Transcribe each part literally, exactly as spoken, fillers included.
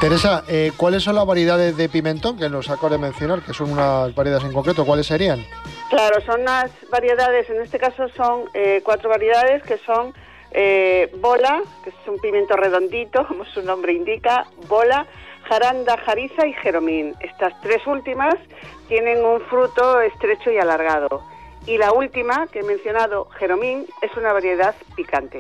Teresa, eh, ¿cuáles son las variedades de pimentón que nos acabas de mencionar? Que son unas variedades en concreto, ¿cuáles serían? Claro, son unas variedades, en este caso son eh, cuatro variedades que son eh, bola, que es un pimiento redondito, como su nombre indica, bola, jaranda, jariza y jeromín. Estas tres últimas tienen un fruto estrecho y alargado. Y la última, que he mencionado, jeromín, es una variedad picante.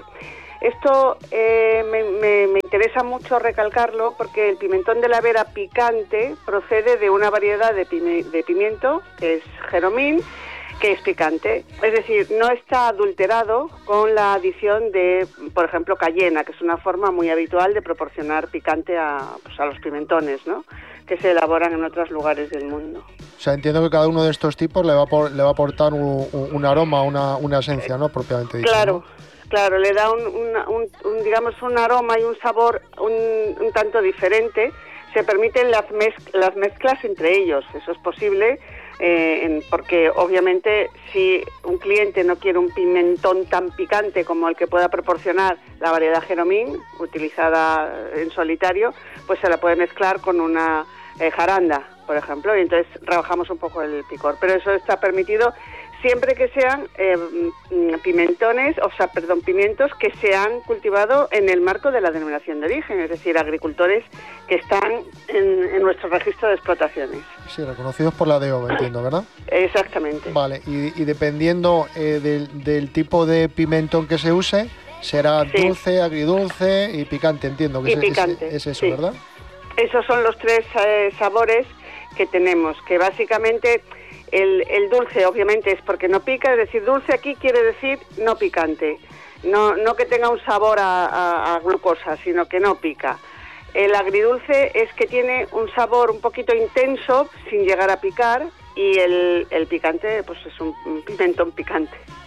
Esto eh, me, me, me interesa mucho recalcarlo porque el pimentón de la Vera picante procede de una variedad de, pime, de pimiento, que es jeromín, que es picante. Es decir, no está adulterado con la adición de, por ejemplo, cayena, que es una forma muy habitual de proporcionar picante a, pues, a los pimentones, ¿no?, que se elaboran en otros lugares del mundo. O sea, entiendo que cada uno de estos tipos le va a, por, le va a aportar un, un aroma, una, una esencia, ¿no?, propiamente dicho. Claro. ¿No? Claro, le da un, un, un, un, digamos, un aroma y un sabor un, un tanto diferente. Se permiten las, mezc las mezclas entre ellos, eso es posible, eh, en, porque obviamente si un cliente no quiere un pimentón tan picante como el que pueda proporcionar la variedad jeromín, utilizada en solitario, pues se la puede mezclar con una eh, jaranda, por ejemplo, y entonces rebajamos un poco el picor. Pero eso está permitido siempre que sean eh, pimentones, o sea, perdón, pimientos que se han cultivado en el marco de la denominación de origen, es decir, agricultores que están en, en nuestro registro de explotaciones. Sí, reconocidos por la D O, entiendo, ¿verdad? Exactamente. Vale, y, y dependiendo eh, del, del tipo de pimentón que se use, será sí. dulce, agridulce y picante, entiendo que y es, picante, es, es eso, sí. ¿verdad? Esos son los tres eh, sabores que tenemos, que básicamente... El, el dulce obviamente es porque no pica, es decir, dulce aquí quiere decir no picante, no, no que tenga un sabor a, a, a glucosa, sino que no pica. El agridulce es que tiene un sabor un poquito intenso sin llegar a picar, y el, el picante pues es un, un pimentón picante.